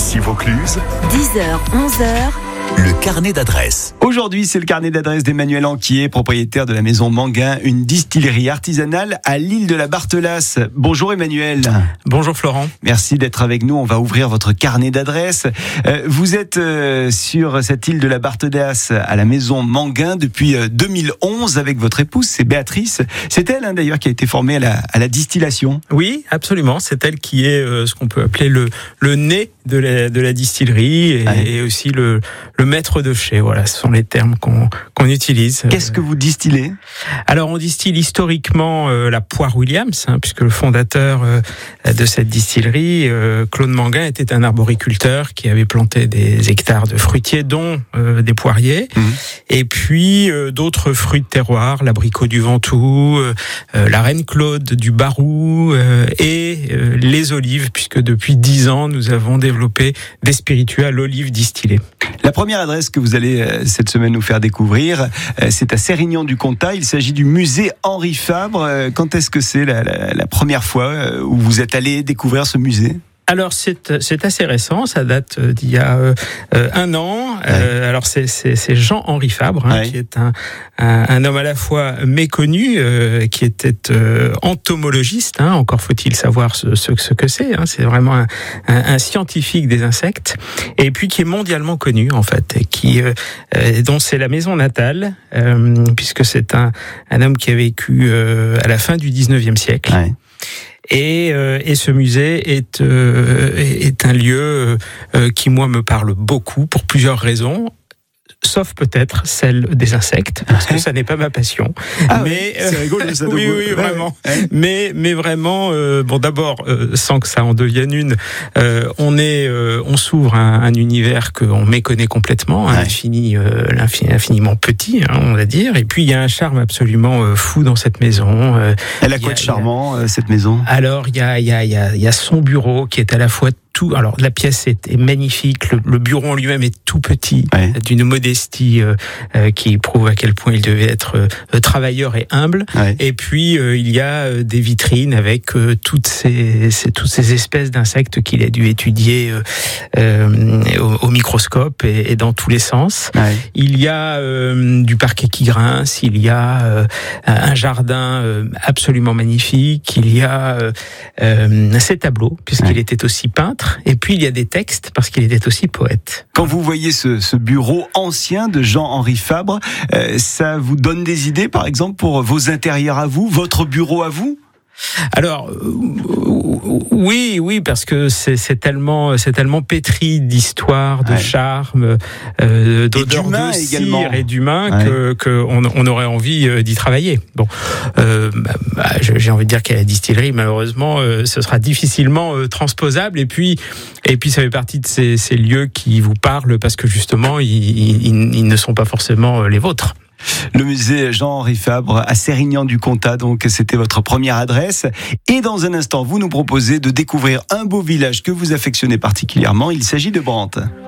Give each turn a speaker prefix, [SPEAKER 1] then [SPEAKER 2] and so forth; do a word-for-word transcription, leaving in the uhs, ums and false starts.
[SPEAKER 1] Ici Vaucluse,
[SPEAKER 2] dix heures, onze heures.
[SPEAKER 1] le carnet d'adresses.
[SPEAKER 3] Aujourd'hui, c'est le carnet d'adresses d'Emmanuel Anquier, propriétaire de la maison Manguin, une distillerie artisanale à l'île de la Barthelasse. Bonjour Emmanuel.
[SPEAKER 4] Bonjour Florent.
[SPEAKER 3] Merci d'être avec nous. On va ouvrir votre carnet d'adresses. Euh, vous êtes euh, sur cette île de la Barthelasse à la maison Manguin depuis euh, deux mille onze avec votre épouse, c'est Béatrice. C'est elle hein, d'ailleurs qui a été formée à la, à la distillation.
[SPEAKER 4] Oui, absolument. C'est elle qui est euh, ce qu'on peut appeler le, le nez de la, de la distillerie et,
[SPEAKER 3] ouais.
[SPEAKER 4] et aussi le, le maître de chez. Voilà, ce sont les termes qu'on, qu'on utilise.
[SPEAKER 3] Qu'est-ce que vous distillez ?
[SPEAKER 4] Alors, on distille historiquement euh, la poire Williams, hein, puisque le fondateur euh, de cette distillerie, euh, Claude Manguin, était un arboriculteur qui avait planté des hectares de fruitiers, dont euh, des poiriers, mmh. et puis euh, d'autres fruits de terroir, l'abricot du Ventoux, euh, euh, la reine Claude du Barou euh, et euh, les olives, puisque depuis dix ans, nous avons développé des spiritueux à l'olive distillée.
[SPEAKER 3] La première adresse que vous allez euh, cette semaine nous faire découvrir, euh, c'est à Sérignan-du-Comtat. Il s'agit du musée Henri Fabre. Euh, quand est-ce que c'est la, la, la première fois euh, où vous êtes allé découvrir ce musée ?
[SPEAKER 4] Alors c'est c'est assez récent, ça date d'il y a euh, un an. Ouais. Euh, alors c'est c'est c'est Jean-Henri Fabre hein, ouais. qui est un, un un homme à la fois méconnu, euh, qui était euh, entomologiste. Hein, encore faut-il savoir ce ce, ce que c'est. Hein, c'est vraiment un, un, un scientifique des insectes, et puis qui est mondialement connu en fait, et qui euh, dont c'est la maison natale, euh, puisque c'est un un homme qui a vécu euh, à la fin du dix-neuvième siècle. Ouais. Et, euh, et ce musée est, euh, est un lieu euh, qui, moi, me parle beaucoup pour plusieurs raisons. Sauf peut-être celle des insectes, parce que ça n'est pas ma passion.
[SPEAKER 3] Ah
[SPEAKER 4] mais
[SPEAKER 3] oui, c'est rigolo ça.
[SPEAKER 4] oui, oui, vraiment. Ouais. Mais, mais vraiment, euh, bon, d'abord, euh, sans que ça en devienne une, euh, on est, euh, on s'ouvre à un, un univers qu'on méconnaît complètement, ouais. infini, euh, l'infini, infiniment petit, hein, on va dire. Et puis il y a un charme absolument euh, fou dans cette maison. Euh,
[SPEAKER 3] Elle a quoi de charmant a, cette maison ?
[SPEAKER 4] Alors il y a, il y a, il y a, il y a son bureau qui est à la fois tout, alors la pièce est, est magnifique, le, le bureau en lui-même est tout petit, ouais. d'une modestie euh, euh, qui prouve à quel point il devait être euh, travailleur et humble. Ouais. Et puis euh, il y a euh, des vitrines avec euh, toutes ces, ces toutes ces espèces d'insectes qu'il a dû étudier euh, euh, au, au microscope et, et dans tous les sens. Ouais. Il y a euh, du parquet qui grince, il y a euh, un jardin euh, absolument magnifique, il y a euh, euh, ses tableaux puisqu'il ouais. était aussi peintre. Et puis il y a des textes parce qu'il était aussi poète.
[SPEAKER 3] Quand vous voyez ce, ce bureau ancien de Jean-Henri Fabre, euh, ça vous donne des idées, par exemple, pour vos intérieurs à vous, votre bureau à vous ?
[SPEAKER 4] Alors oui, oui, parce que c'est, c'est tellement, c'est tellement pétri d'histoire, de ouais. charme, euh, d'odeur de cire également. Et d'humain ouais. que, que on, on aurait envie d'y travailler. Bon, euh, bah, j'ai envie de dire qu'à la distillerie, malheureusement, euh, ce sera difficilement euh, transposable. Et puis, et puis, ça fait partie de ces, ces lieux qui vous parlent parce que justement, ils, ils, ils ne sont pas forcément les vôtres.
[SPEAKER 3] Le musée Jean-Henri Fabre à Sérignan-du-Comtat, donc c'était votre première adresse. Et dans un instant, vous nous proposez de découvrir un beau village que vous affectionnez particulièrement. Il s'agit de Brantes.